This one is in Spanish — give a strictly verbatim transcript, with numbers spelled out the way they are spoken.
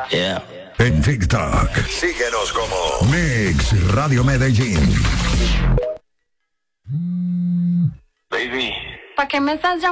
Yeah. En TikTok. Síguenos como Mix Radio Medellín. Baby. ¿Para qué me estás llamando?